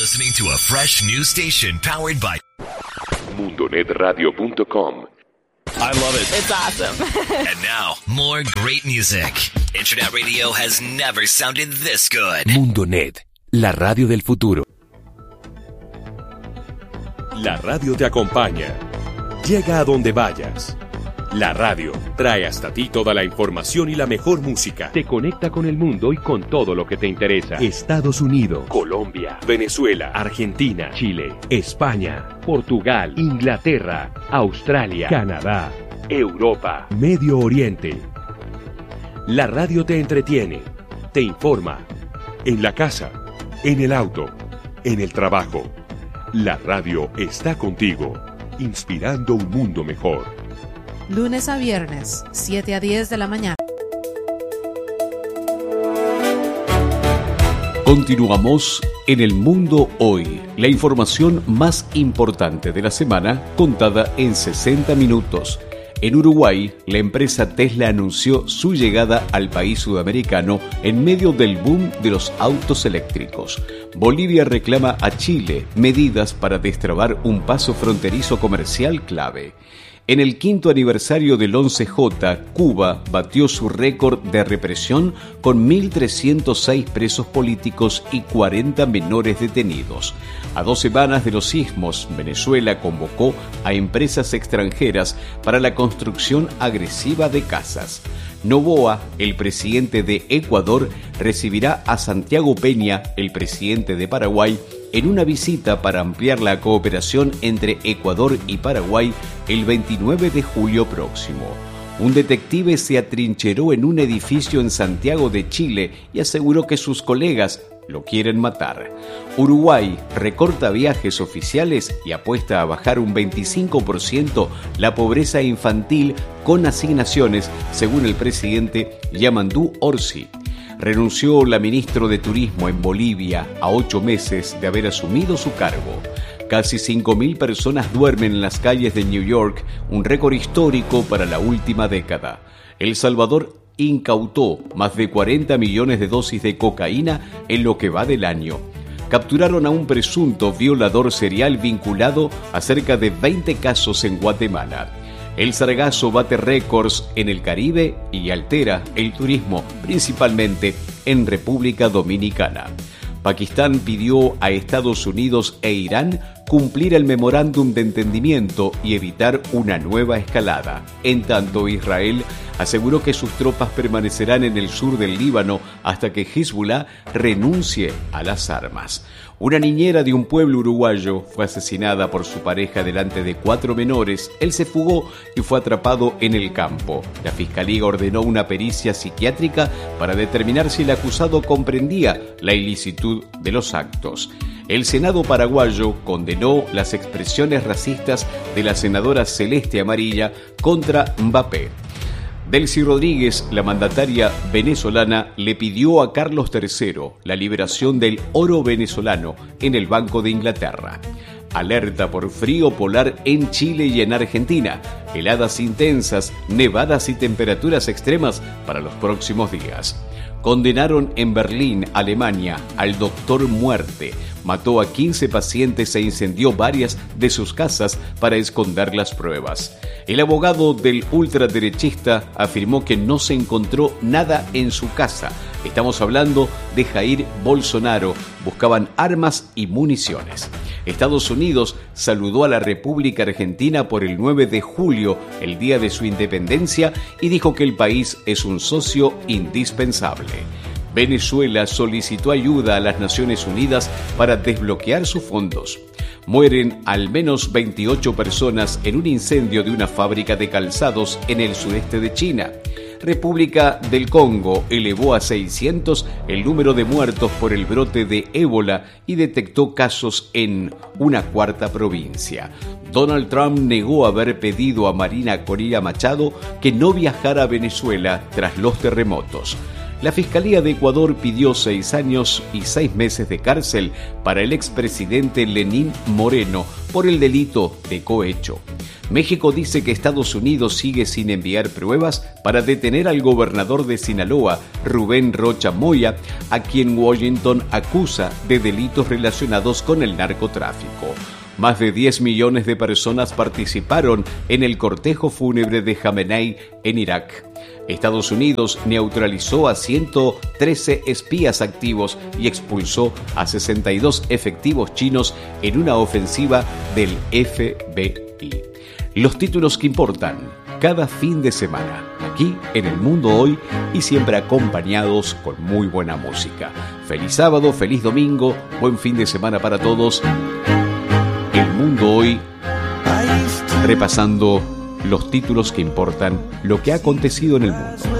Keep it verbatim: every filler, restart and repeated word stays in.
listening to a fresh new station powered by mundonet radio punto com. I love it. It's awesome. And now, more great music. Internet radio has never sounded this good. Mundonet, la radio del futuro. La radio te acompaña. Llega a donde vayas. La radio trae hasta ti toda la información y la mejor música. Te conecta con el mundo y con todo lo que te interesa. Estados Unidos, Colombia, Venezuela, Argentina, Chile, España, Portugal, Inglaterra, Australia, Canadá, Europa, Medio Oriente. La radio te entretiene, te informa. En la casa, en el auto, en el trabajo. La radio está contigo, inspirando un mundo mejor. Lunes a viernes, siete a diez de la mañana. Continuamos en El Mundo Hoy, la información más importante de la semana contada en sesenta minutos. En Uruguay, la empresa Tesla anunció su llegada al país sudamericano en medio del boom de los autos eléctricos. Bolivia reclama a Chile medidas para destrabar un paso fronterizo comercial clave. En el quinto aniversario del once J, Cuba batió su récord de represión con mil trescientos seis presos políticos y cuarenta menores detenidos. A dos semanas de los sismos, Venezuela convocó a empresas extranjeras para la construcción agresiva de casas. Noboa, el presidente de Ecuador, recibirá a Santiago Peña, el presidente de Paraguay, en una visita para ampliar la cooperación entre Ecuador y Paraguay el veintinueve de julio próximo. Un detective se atrincheró en un edificio en Santiago de Chile y aseguró que sus colegas lo quieren matar. Uruguay recorta viajes oficiales y apuesta a bajar un veinticinco por ciento la pobreza infantil con asignaciones, según el presidente Yamandú Orsi. Renunció la ministra de Turismo en Bolivia a ocho meses de haber asumido su cargo. Casi cinco mil personas duermen en las calles de New York, un récord histórico para la última década. El Salvador incautó más de cuarenta millones de dosis de cocaína en lo que va del año. Capturaron a un presunto violador serial vinculado a cerca de veinte casos en Guatemala. El sargazo bate récords en el Caribe y altera el turismo, principalmente en República Dominicana. Pakistán pidió a Estados Unidos e Irán cumplir el memorándum de entendimiento y evitar una nueva escalada. En tanto, Israel aseguró que sus tropas permanecerán en el sur del Líbano hasta que Hezbollah renuncie a las armas. Una niñera de un pueblo uruguayo fue asesinada por su pareja delante de cuatro menores. Él se fugó y fue atrapado en el campo. La fiscalía ordenó una pericia psiquiátrica para determinar si el acusado comprendía la ilicitud de los actos. El Senado paraguayo condenó las expresiones racistas de la senadora Celeste Amarilla contra Mbappé. Delcy Rodríguez, la mandataria venezolana, le pidió a Carlos tercero la liberación del oro venezolano en el Banco de Inglaterra. Alerta por frío polar en Chile y en Argentina. Heladas intensas, nevadas y temperaturas extremas para los próximos días. Condenaron en Berlín, Alemania, al Doctor Muerte. Mató a quince pacientes e incendió varias de sus casas para esconder las pruebas. El abogado del ultraderechista afirmó que no se encontró nada en su casa. Estamos hablando de Jair Bolsonaro. Buscaban armas y municiones. Estados Unidos saludó a la República Argentina por el nueve de julio, el día de su independencia, y dijo que el país es un socio indispensable. Venezuela solicitó ayuda a las Naciones Unidas para desbloquear sus fondos. Mueren al menos veintiocho personas en un incendio de una fábrica de calzados en el sudeste de China. República del Congo elevó a seiscientos el número de muertos por el brote de ébola y detectó casos en una cuarta provincia. Donald Trump negó haber pedido a Marina Corina Machado que no viajara a Venezuela tras los terremotos. La Fiscalía de Ecuador pidió seis años y seis meses de cárcel para el expresidente Lenín Moreno por el delito de cohecho. México dice que Estados Unidos sigue sin enviar pruebas para detener al gobernador de Sinaloa, Rubén Rocha Moya, a quien Washington acusa de delitos relacionados con el narcotráfico. Más de diez millones de personas participaron en el cortejo fúnebre de Jamenei en Irak. Estados Unidos neutralizó a ciento trece espías activos y expulsó a sesenta y dos efectivos chinos en una ofensiva del F B I. Los títulos que importan cada fin de semana, aquí en El Mundo Hoy y siempre acompañados con muy buena música. Feliz sábado, feliz domingo, buen fin de semana para todos. El Mundo Hoy, repasando los títulos que importan, lo que ha acontecido en el mundo.